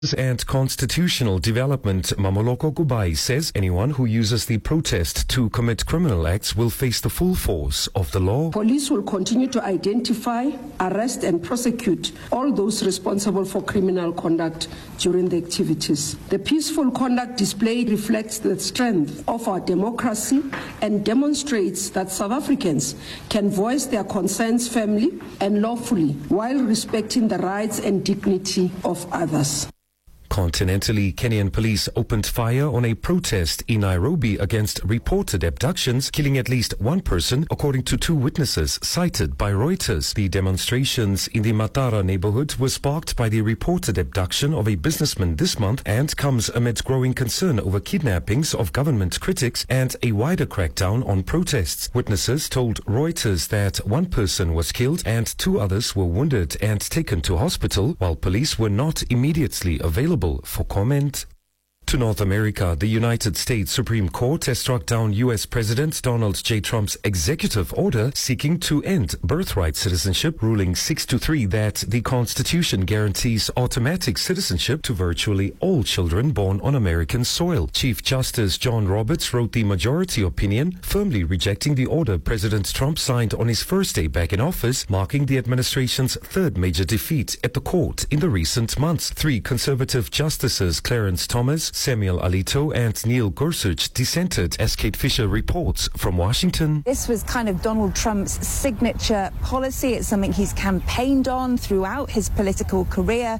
And Constitutional Development Mamoloko Kubai says anyone who uses the protest to commit criminal acts will face the full force of the law. Police will continue to identify, arrest and prosecute all those responsible for criminal conduct during the activities. The peaceful conduct displayed reflects the strength of our democracy and demonstrates that South Africans can voice their concerns firmly and lawfully while respecting the rights and dignity of others. Continentally, Kenyan police opened fire on a protest in Nairobi against reported abductions, killing at least one person, according to two witnesses cited by Reuters. The demonstrations in the Matara neighborhood were sparked by the reported abduction of a businessman this month and comes amid growing concern over kidnappings of government critics and a wider crackdown on protests. Witnesses told Reuters that one person was killed and two others were wounded and taken to hospital, while police were not immediately available for comment. To North America, the United States Supreme Court has struck down U.S. President Donald J. Trump's executive order seeking to end birthright citizenship, ruling 6-3 that the Constitution guarantees automatic citizenship to virtually all children born on American soil. Chief Justice John Roberts wrote the majority opinion, firmly rejecting the order President Trump signed on his first day back in office, marking the administration's third major defeat at the court in the recent months. Three conservative justices, Clarence Thomas, Samuel Alito and Neil Gorsuch, dissented, as Kate Fisher reports from Washington. This was kind of Donald Trump's signature policy. It's something he's campaigned on throughout his political career,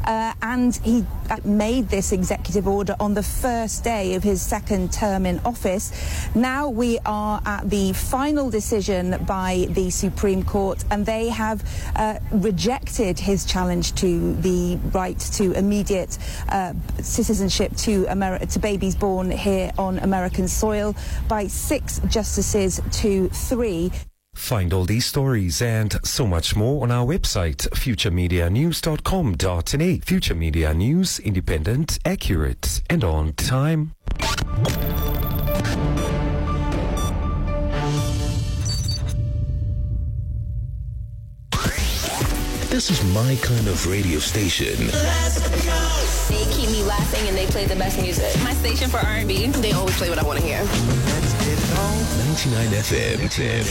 and he made this executive order on the first day of his second term in office. Now we are at the final decision by the Supreme Court, and they have rejected his challenge to the right to immediate citizenship to babies born here on American soil by 6 justices to 3. Find all these stories and so much more on our website, futuremedianews.com.na. Future Media News, independent, accurate, and on time. This is my kind of radio station. They keep me laughing and they play the best music. My station for R&B. They always play what I want to hear. 99 FM.